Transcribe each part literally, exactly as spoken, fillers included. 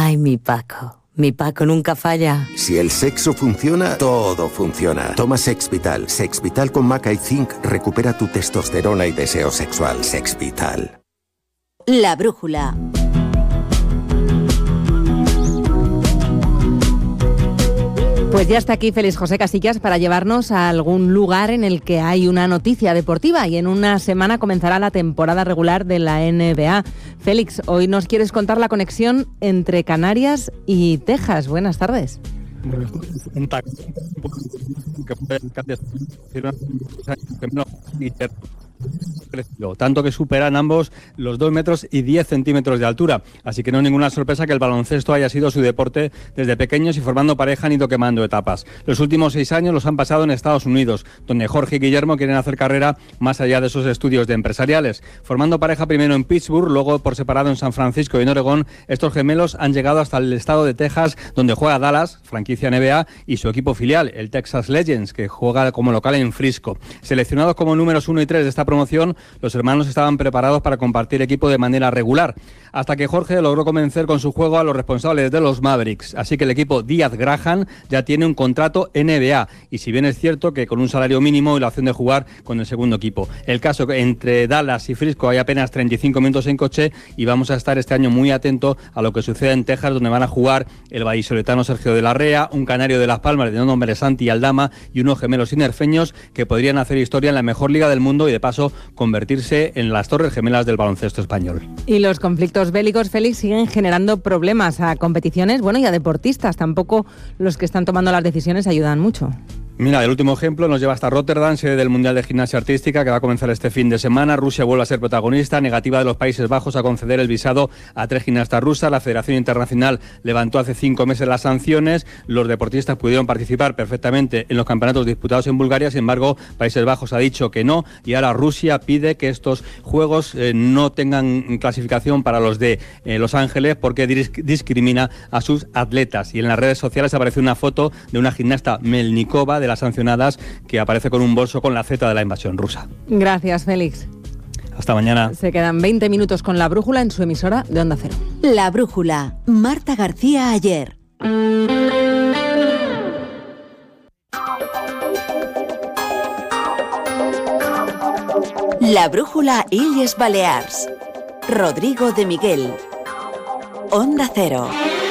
Ay, mi Paco. Mi Paco nunca falla. Si el sexo funciona, todo funciona. Toma Sexvital. Sexvital con maca y zinc recupera tu testosterona y deseo sexual. Sexvital. La brújula. Pues ya está aquí Félix José Casillas para llevarnos a algún lugar en el que hay una noticia deportiva y en una semana comenzará la temporada regular de la N B A. Félix, hoy nos quieres contar la conexión entre Canarias y Texas. Buenas tardes. Tanto que superan ambos los dos metros y diez centímetros de altura, así que no es ninguna sorpresa que el baloncesto haya sido su deporte desde pequeños y formando pareja han ido quemando etapas. Los últimos seis años los han pasado en Estados Unidos, donde Jorge y Guillermo quieren hacer carrera más allá de esos estudios de empresariales. Formando pareja primero en Pittsburgh, luego por separado en San Francisco y en Oregón, estos gemelos han llegado hasta el estado de Texas, donde juega Dallas, franquicia N B A, y su equipo filial, el Texas Legends, que juega como local en Frisco. Seleccionados como números uno y tres de esta promoción, los hermanos estaban preparados para compartir equipo de manera regular, hasta que Jorge logró convencer con su juego a los responsables de los Mavericks, así que el equipo Díaz-Graham ya tiene un contrato N B A, y si bien es cierto que con un salario mínimo y la opción de jugar con el segundo equipo. El caso que entre Dallas y Frisco hay apenas treinta y cinco minutos en coche, y vamos a estar este año muy atentos a lo que suceda en Texas, donde van a jugar el vallisoletano Sergio de la Rea, un canario de Las Palmas de nombre Santi Aldama y unos gemelos inerfeños que podrían hacer historia en la mejor liga del mundo y de paso convertirse en las torres gemelas del baloncesto español. Y los conflictos bélicos, Félix, siguen generando problemas a competiciones, bueno, y a deportistas. Tampoco los que están tomando las decisiones ayudan mucho. Mira, el último ejemplo nos lleva hasta Rotterdam, sede del Mundial de Gimnasia Artística, que va a comenzar este fin de semana. Rusia vuelve a ser protagonista, negativa de los Países Bajos a conceder el visado a tres gimnastas rusas. La Federación Internacional levantó hace cinco meses las sanciones. Los deportistas pudieron participar perfectamente en los campeonatos disputados en Bulgaria, sin embargo, Países Bajos ha dicho que no, y ahora Rusia pide que estos Juegos eh, no tengan clasificación para los de eh, Los Ángeles porque dis- discrimina a sus atletas. Y en las redes sociales aparece una foto de una gimnasta Melnikova, de las sancionadas, que aparece con un bolso con la Z de la invasión rusa. Gracias, Félix. Hasta mañana. Se quedan veinte minutos con La Brújula en su emisora de Onda Cero. La Brújula. Marta García Ayer. La Brújula Illes Balears. Rodrigo de Miguel. Onda Cero.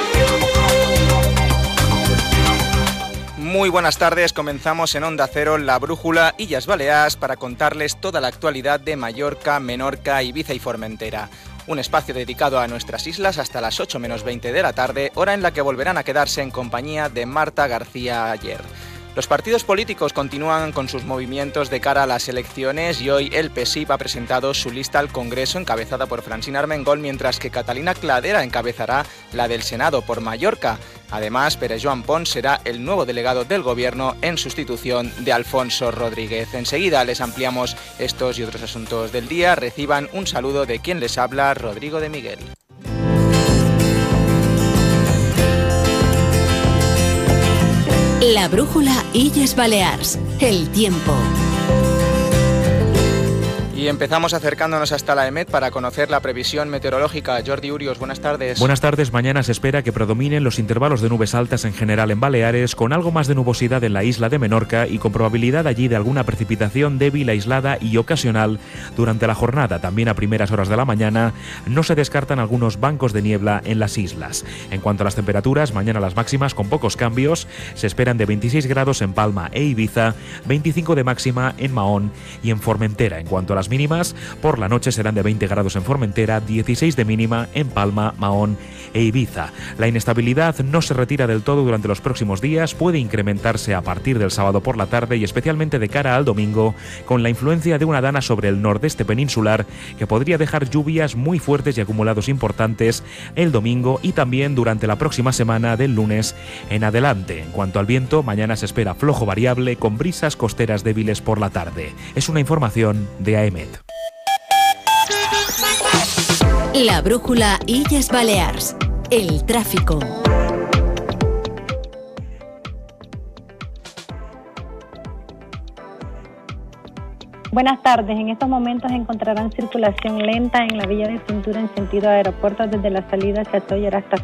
Muy buenas tardes, comenzamos en Onda Cero, La Brújula Illes Balears, para contarles toda la actualidad de Mallorca, Menorca, Ibiza y Formentera. Un espacio dedicado a nuestras islas hasta las ocho menos veinte de la tarde, hora en la que volverán a quedarse en compañía de Marta García Ayer. Los partidos políticos continúan con sus movimientos de cara a las elecciones y hoy el P S I V ha presentado su lista al Congreso encabezada por Francina Armengol, mientras que Catalina Cladera encabezará la del Senado por Mallorca. Además, Pere Joan Pons será el nuevo delegado del Gobierno en sustitución de Alfonso Rodríguez. Enseguida les ampliamos estos y otros asuntos del día. Reciban un saludo de quien les habla, Rodrigo de Miguel. La Brújula Illes Balears. El tiempo. Y empezamos acercándonos hasta la EMET para conocer la previsión meteorológica. Jordi Urios, buenas tardes. Buenas tardes. Mañana se espera que predominen los intervalos de nubes altas en general en Baleares, con algo más de nubosidad en la isla de Menorca y con probabilidad allí de alguna precipitación débil, aislada y ocasional durante la jornada. También a primeras horas de la mañana no se descartan algunos bancos de niebla en las islas. En cuanto a las temperaturas, mañana las máximas con pocos cambios. Se esperan de veintiséis grados en Palma e Ibiza, veinticinco de máxima en Mahón y en Formentera. En cuanto a las mínimas, por la noche serán de veinte grados en Formentera, dieciséis de mínima en Palma, Mahón e Ibiza. La inestabilidad no se retira del todo durante los próximos días, puede incrementarse a partir del sábado por la tarde y especialmente de cara al domingo, con la influencia de una dana sobre el nordeste peninsular que podría dejar lluvias muy fuertes y acumulados importantes el domingo y también durante la próxima semana del lunes en adelante. En cuanto al viento, mañana se espera flojo variable con brisas costeras débiles por la tarde. Es una información de A E M E T. La Brújula Illes Balears. El tráfico. Buenas tardes. En estos momentos encontrarán circulación lenta en la vía de Cintura en sentido aeropuerto desde la salida hacia Sóller hasta